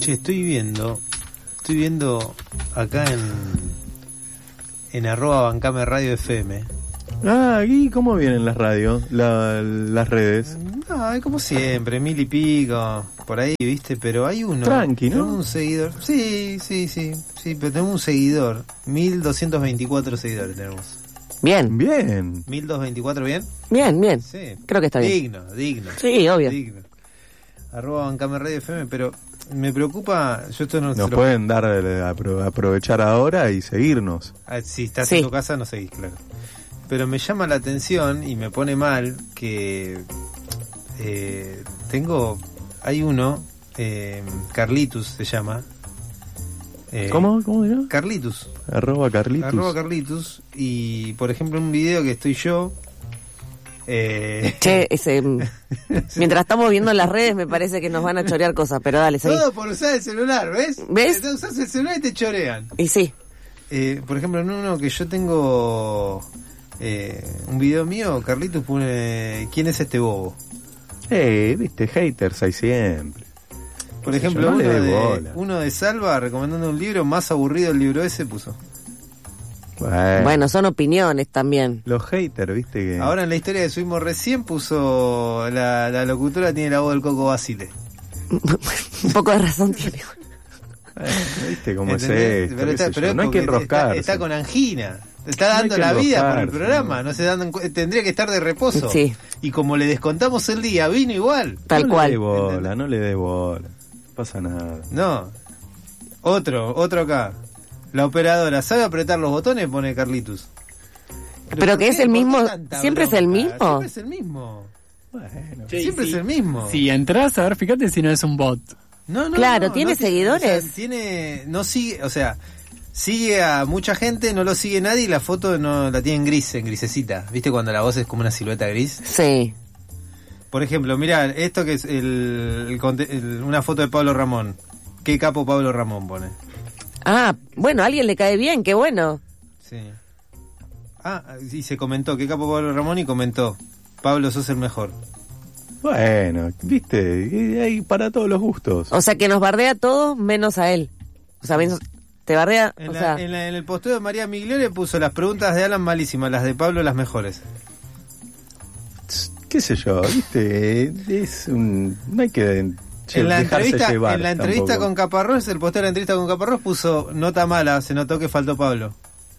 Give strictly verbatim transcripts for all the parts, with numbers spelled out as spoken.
Che, estoy viendo, estoy viendo acá en en arroba bancame radio F M. Ah, ¿y cómo vienen las radios, la, las redes? No, es como siempre, mil y pico, por ahí, viste, pero hay uno. Tranqui, ¿no? Tenemos un seguidor, sí, sí, sí, sí, pero tenemos un seguidor, mil doscientos veinticuatro seguidores tenemos. Bien. Bien. mil doscientos veinticuatro, ¿bien? Bien, bien. Sí. Creo que está bien. Digno, digno. Sí, obvio. Digno. Arroba bancame radio F M, pero me preocupa, yo esto no Nos se lo- pueden dar eh, apro- aprovechar ahora y seguirnos. Ah, si estás Sí. en tu casa no seguís, claro. Pero me llama la atención y me pone mal que eh, tengo, hay uno, eh, Carlitus se llama. Eh, ¿Cómo? ¿Cómo dirá? Carlitus. Arroba Carlitus. Arroba Carlitus. Y por ejemplo un video que estoy yo. Eh, Che, ese, mm, mientras estamos viendo las redes me parece que nos van a chorear cosas, pero dale, seguí. todo por usar el celular, ¿ves? ¿Ves? Te usas el celular y te chorean. Y sí. Eh, por ejemplo, en uno que yo tengo, eh, un video mío, Carlitos pone, ¿quién es este bobo? Eh, viste, haters hay siempre. Por Qué sé ejemplo, yo, no uno, le dé de, bola. uno de Salva recomendando un libro, más aburrido el libro ese puso. Bueno, Bueno, son opiniones también. los haters, viste que... Ahora en la historia que subimos recién puso, la, la locutora tiene la voz del Coco Basile. Un poco de razón tiene. Bueno, viste cómo es ¿Entendés? esto, Pero qué está- sé pero yo, es no hay que porque enroscarse. Está, está con angina. Está No hay dando que la vida por el enroscarse, programa, ¿no? no se dan, cu- tendría que estar de reposo. Sí. Y como le descontamos el día, vino igual. Tal no cual. le dé bola, no le dé bola. No pasa nada. No. Otro, otro acá. La operadora, ¿sabe apretar los botones? Pone Carlitus. Pero ¿por que es qué? el ¿Por qué mismo- tanta siempre es el bronca? mismo. Siempre es el mismo. Bueno, Che, Siempre sí. es el mismo. Si entras, a ver, fíjate si no es un bot. No, no, Claro, no, ¿tiene no seguidores? O sea, tiene, no sigue, o sea, sigue a mucha gente, no lo sigue nadie y la foto no la tiene en gris, en grisecita. ¿Viste cuando la voz es como una silueta gris? Sí. Por ejemplo, mirá, esto que es el, el conte- el- una foto de Pablo Ramón. ¿Qué capo Pablo Ramón pone? Ah, bueno, a alguien le cae bien, qué bueno. Sí. Ah, y se comentó, ¿qué capo Pablo Ramón? Y comentó, Pablo, sos el mejor. bueno, viste, y hay para todos los gustos. O sea que nos bardea a todos menos a él. O sea, menos- te bardea, En, o la- sea, en, la- en el posteo de María Migliore puso las preguntas de Alan malísimas, las de Pablo las mejores. Qué sé yo, viste, es un... No hay que che, En la dejarse entrevista, llevar en la entrevista tampoco. con Caparrós, el posteo de la entrevista con Caparrós puso nota mala, se notó que faltó Pablo.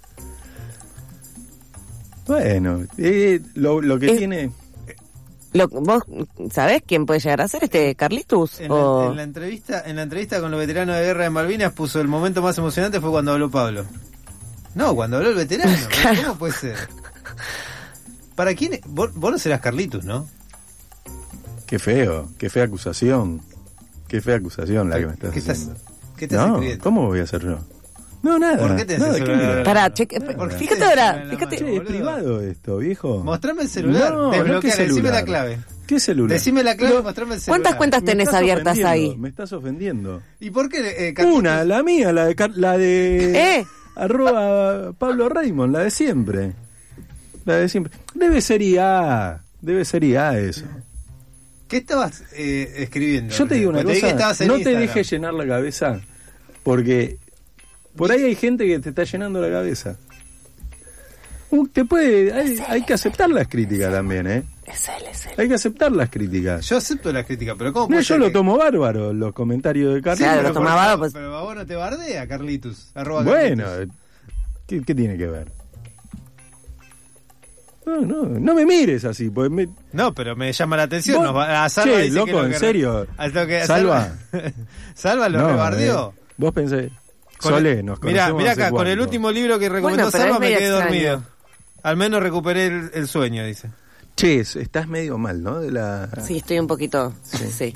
Bueno, eh, lo, lo que Es- tiene... lo, ¿vos sabés quién puede llegar a ser este Carlitos? En, O... la, en la entrevista, en la entrevista con los veteranos de guerra de Malvinas puso el momento más emocionante fue cuando habló Pablo. No, cuando habló el veterano. Claro. ¿Cómo puede ser? ¿Para quién? es? Vos, vos no serás Carlitos, ¿no? Qué feo, qué fea acusación. Qué fea acusación la que me estás ¿Qué estás, haciendo. qué estás No, escribiendo? ¿cómo voy a hacer yo? No, nada. ¿Por qué te nada, haces ¿qué celular? mira? Pará, cheque, ¿Por qué fíjate te ahora, celular en la fíjate. mano? Che, es boludo. privado esto, viejo. Mostrame el celular, No, no, desbloqueala, ¿qué decime celular? la clave. ¿Qué celular? Decime la clave Lo- y mostrame el celular. ¿Cuántas cuentas Me tenés estás abiertas ofendiendo, ahí? Me estás ofendiendo. ¿Y por qué, eh, Carlitos? Una, la mía, la de, Car- la de ¿Eh? arroba Pablo Raymond, la de siempre. La de siempre. Debe ser I A, debe ser I A eso. ¿Qué estabas eh, escribiendo? Yo te digo una Porque te vi que cosa, estabas en no te Instagram. dejes llenar la cabeza, porque por ahí hay gente que te está llenando la cabeza. Uh, te puede, hay, hay que aceptar las críticas también, ¿eh? Es él, es él. Hay que aceptar las críticas. Yo acepto la crítica, pero ¿cómo No, puede yo ser lo que- tomo bárbaro, los comentarios de Carlos. Claro, pero lo por- tomaba, pues- Pero a vos no te bardea, Carlitos. Arroba Bueno, Carlitos. ¿qué, qué tiene que ver? No, no, no me mires así, pues me... No, pero me llama la atención. Vos- Nos va- a Salva Che, dice loco, que lo ¿en que- serio? al toque- Salva. Salva lo no, rebardeó. eh, vos pensé... Con Solé, el- nos Mirá, conocemos mirá hace acá, con el cuánto. último libro que recomendó Bueno, pero Salva es me medio quedé extraño. dormido. Al menos recuperé el, el sueño, dice. Che, estás medio mal, ¿no? De la... Sí, estoy un poquito. Sí. Sí.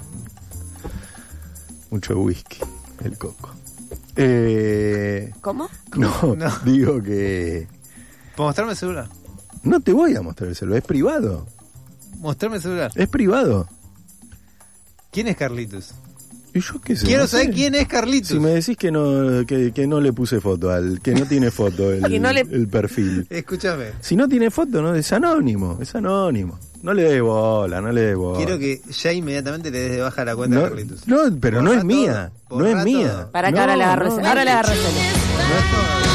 Mucho whisky, el coco. Eh... ¿Cómo? No, No. digo que... ¿Puedo mostrarme el celular? No te voy a mostrar el celular, es privado. Mostrarme el celular. Es privado. ¿Quién es Carlitos? ¿Y yo qué sé? Quiero no sé. saber quién es Carlitos. Si me decís que no que, que no le puse foto, al que no tiene foto el, Que no le- el perfil. Escúchame. Si no tiene foto, no es anónimo, es anónimo. No le dé bola, no le dé bola. Quiero que ya inmediatamente le des de baja la cuenta no, de Carlitos. no, pero no Borrá es mía. todo, No es borrá mía. todo. Para que No, ahora le agarro no. ahora le agarro celo. No es todo.